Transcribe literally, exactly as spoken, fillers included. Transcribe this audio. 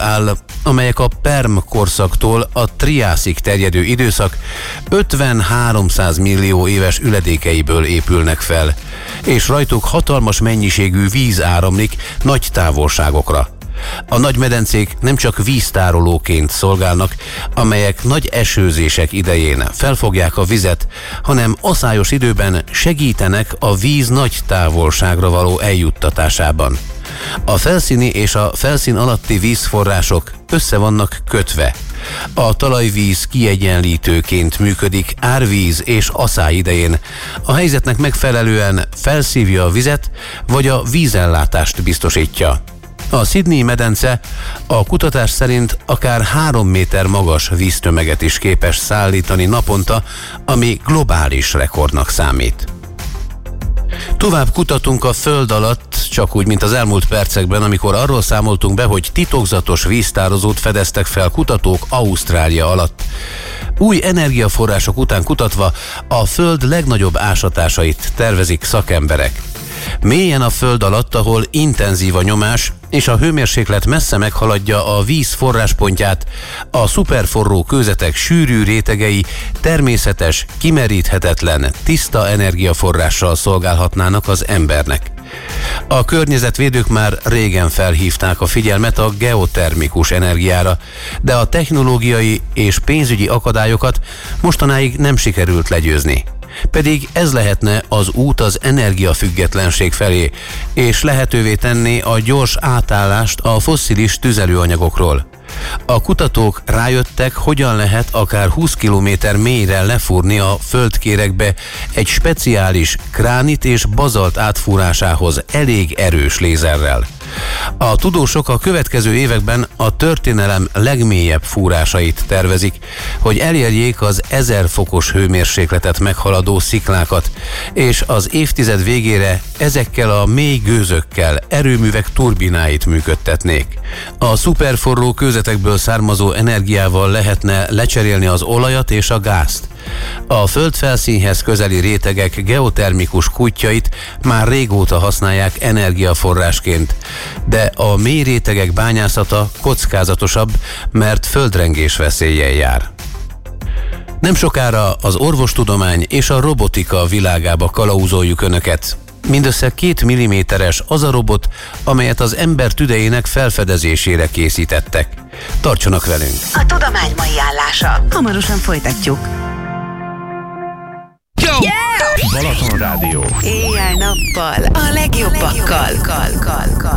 áll, amelyek a perm korszaktól a triászig terjedő időszak ötven-háromszáz millió éves üledékeiből épülnek fel, és rajtuk hatalmas mennyiségű víz áramlik nagy távolságokra. A nagy medencék nem csak víztárolóként szolgálnak, amelyek nagy esőzések idején felfogják a vizet, hanem aszályos időben segítenek a víz nagy távolságra való eljuttatásában. A felszíni és a felszín alatti vízforrások össze vannak kötve. A talajvíz kiegyenlítőként működik árvíz és aszály idején. A helyzetnek megfelelően felszívja a vizet, vagy a vízellátást biztosítja. A Sydney medence a kutatás szerint akár három méter magas víztömeget is képes szállítani naponta, ami globális rekordnak számít. Tovább kutatunk a föld alatt, csak úgy, mint az elmúlt percekben, amikor arról számoltunk be, hogy titokzatos víztározót fedeztek fel kutatók Ausztrália alatt. Új energiaforrások után kutatva a föld legnagyobb ásatásait tervezik szakemberek. Mélyen a föld alatt, ahol intenzív a nyomás, és a hőmérséklet messze meghaladja a víz forráspontját, a szuperforró kőzetek sűrű rétegei természetes, kimeríthetetlen, tiszta energiaforrással szolgálhatnának az embernek. A környezetvédők már régen felhívták a figyelmet a geotermikus energiára, de a technológiai és pénzügyi akadályokat mostanáig nem sikerült legyőzni. Pedig ez lehetne az út az energiafüggetlenség felé, és lehetővé tenni a gyors átállást a fosszilis tüzelőanyagokról. A kutatók rájöttek, hogyan lehet akár húsz kilométer mélyre lefúrni a földkéregbe egy speciális gránit és bazalt átfúrásához elég erős lézerrel. A tudósok a következő években a történelem legmélyebb fúrásait tervezik, hogy elérjék az ezer fokos hőmérsékletet meghaladó sziklákat, és az évtized végére ezekkel a mély gőzökkel erőművek turbináit működtetnék. A szuperforró kőzetekből származó energiával lehetne lecserélni az olajat és a gázt. A földfelszínhez közeli rétegek geotermikus kútjait már régóta használják energiaforrásként, de a mély rétegek bányászata kockázatosabb, mert földrengés veszéllyel jár. Nem sokára az orvostudomány és a robotika világába kalauzoljuk Önöket. Mindössze két milliméteres az a robot, amelyet az ember tüdejének felfedezésére készítettek. Tartsanak velünk! A tudomány mai állása. Hamarosan folytatjuk. Yeah! Balaton Rádió. Éjjel-nappal a legjobbakkal.